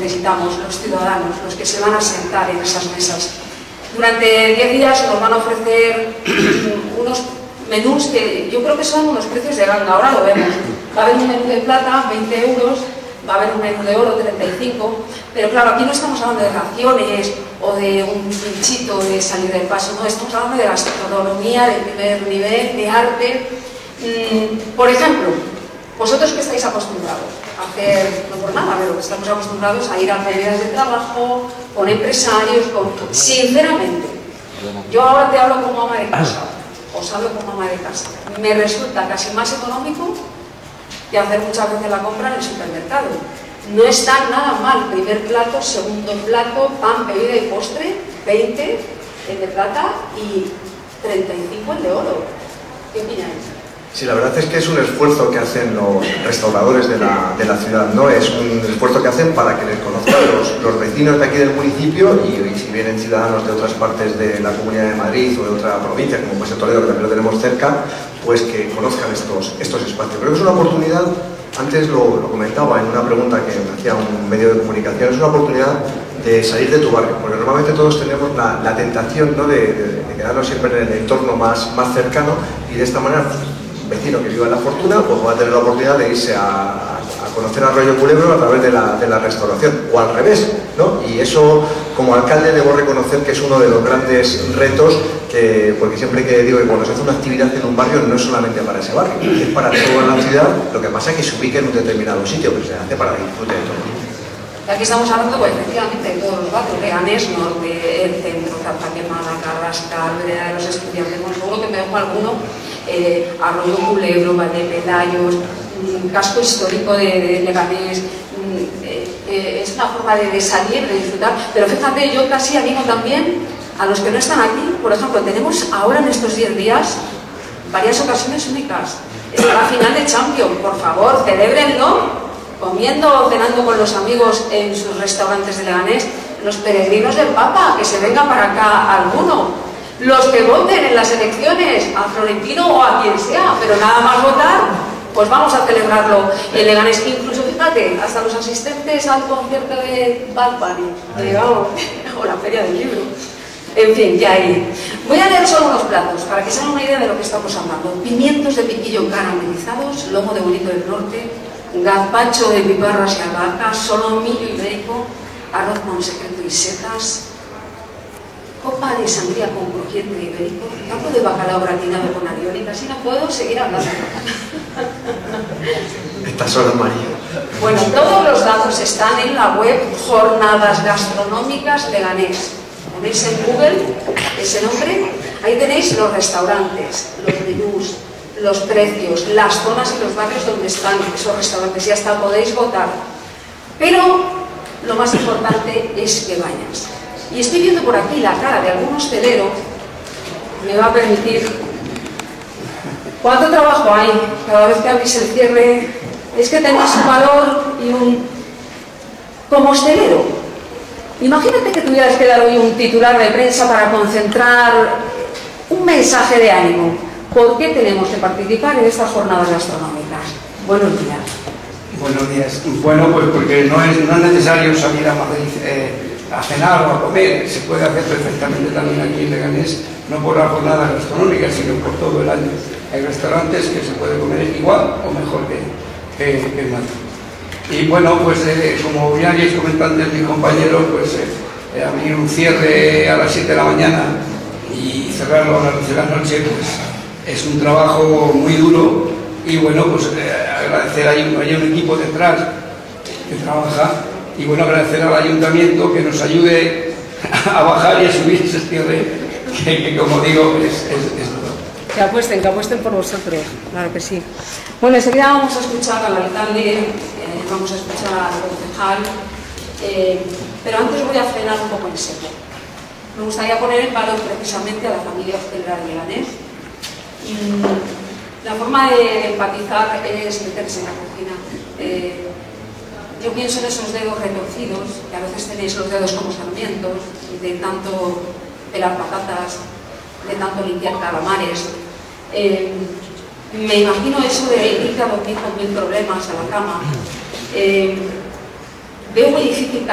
necesitamos los ciudadanos, los que se van a sentar en esas mesas. Durante 10 días nos van a ofrecer unos menús que yo creo que son unos precios de ganga, ahora lo vemos. Va a haber un menú de plata, 20 euros, va a haber un menú de oro, 35, pero claro, aquí no estamos hablando de raciones o de un pinchito de salir del paso, no, estamos hablando de gastronomía de primer nivel, de arte. Por ejemplo, vosotros que estáis acostumbrados a hacer, no por nada, pero que estamos acostumbrados a ir a ferias de trabajo, con empresarios, sinceramente, yo ahora te hablo como ama de casa, os hablo como ama de casa, me resulta casi más económico que hacer muchas veces la compra en el supermercado. No está nada mal, primer plato, segundo plato, pan, bebida y postre, 20 el de plata y 35 el de oro. ¿Qué opináis? Sí, la verdad es que es un esfuerzo que hacen los restauradores de la ciudad, ¿no? Es un esfuerzo que hacen para que les conozcan los vecinos de aquí del municipio y si vienen ciudadanos de otras partes de la Comunidad de Madrid o de otra provincia, como puede ser Toledo, que también lo tenemos cerca, pues que conozcan estos espacios. Creo que es una oportunidad, antes lo comentaba en una pregunta que me hacía un medio de comunicación, es una oportunidad de salir de tu barrio, porque normalmente todos tenemos la tentación, ¿no?, de quedarnos siempre en el entorno más cercano y de esta manera vecino que viva en La Fortuna pues va a tener la oportunidad de irse a conocer Arroyo Culebro a través de la restauración, o al revés, ¿no? Y eso, como alcalde, debo reconocer que es uno de los grandes retos, porque siempre que digo que cuando se hace una actividad en un barrio no es solamente para ese barrio, es para toda la ciudad. Lo que pasa es que se ubique en un determinado sitio, pero se hace para el disfrute de todo. Aquí estamos hablando, pues, efectivamente, de todos los barrios, Leganés, Norte, el centro, Cartagena, Carrascal, Vereda de los Estudiantes, bueno, seguro que me dejo alguno, Arroyo Culebro, Valdepelayos, casco histórico de Leganés, es una forma de salir, de disfrutar, pero fíjate, yo casi animo también a los que no están aquí. Por ejemplo, tenemos ahora en estos 10 días varias ocasiones únicas. Está la final de Champions, por favor, celébrenlo, comiendo o cenando con los amigos en sus restaurantes de Leganés. Los peregrinos del Papa, que se venga para acá alguno. Los que voten en las elecciones, a Florentino o a quien sea, pero nada más votar, pues vamos a celebrarlo en Leganés. Incluso, fíjate, hasta los asistentes al concierto de Bad Bunny, digamos, o la Feria del Libro. En fin, ya ahí. Voy a leer solo unos platos, para que se hagan una idea de lo que estamos hablando. Pimientos de piquillo caramelizados, lomo de bonito del norte, gazpacho de piparras y albahaca, solomillo ibérico, arroz con secreto y setas, copa de sangría con crujiente ibérico, campo de bacalao gratinado con alioli. Casi no puedo seguir hablando. Estas son amarillas. Bueno, todos los datos están en la web Jornadas Gastronómicas Leganés. Ponéis en Google ese nombre, ahí tenéis los restaurantes, los menús, los precios, las zonas y los barrios donde están esos restaurantes, y hasta podéis votar. Pero lo más importante es que vayas. Y estoy viendo por aquí la cara de algún hostelero, me va a permitir. ¿Cuánto trabajo hay cada vez que abrís el cierre? Es que tenéis un valor y un... Como hostelero, imagínate que tuvieras que dar hoy un titular de prensa para concentrar un mensaje de ánimo. ¿Por qué tenemos que participar en estas jornadas gastronómicas? Buenos días. Buenos días. Bueno, pues porque no es necesario salir a Madrid a cenar o a comer. Se puede hacer perfectamente también aquí en Leganés, no por las jornadas gastronómicas, sino por todo el año. Hay restaurantes que se puede comer igual o mejor que en Madrid. Y bueno, pues como ya habéis comentado antes mis compañeros, pues abrir un cierre a las 7 de la mañana y cerrarlo a las 12 de la noche, pues es un trabajo muy duro. Y bueno, pues agradecer, hay un equipo detrás que trabaja, y bueno, agradecer al ayuntamiento que nos ayude a bajar y a subir ese cierre, que como digo, es duro. Que apuesten por vosotros, claro que sí. Bueno, enseguida vamos a escuchar al alcalde, vamos a escuchar al concejal, pero antes voy a frenar un poco en seco. Me gustaría poner en valor precisamente a la familia hostelera de Leganés. La forma de empatizar es meterse en la cocina. Yo pienso en esos dedos retorcidos, que a veces tenéis los dedos como sarmientos, de tanto pelar patatas, de tanto limpiar calamares. Me imagino eso de irte a dormir con 1000 problemas a la cama. Veo muy difícil